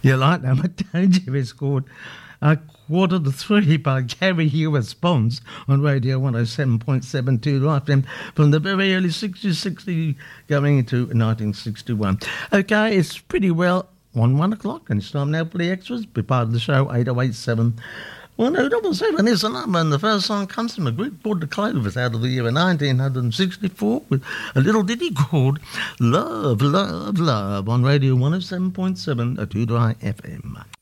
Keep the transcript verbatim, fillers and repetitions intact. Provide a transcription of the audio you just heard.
You like that one, don't you? It's called A Quarter to Three by Gary Hewis Bonds on Radio one oh seven point seven two F M from the very early sixties, sixty going into nineteen sixty-one. Okay, it's pretty well on one o'clock and it's time now for the extras. Be part of the show, eight oh eight seven one oh double seven is the number, and the first song comes from a group called The Clovers out of the year nineteen sixty-four with a little ditty called Love, Love, Love on Radio one oh seven point seven at Two Dry F M.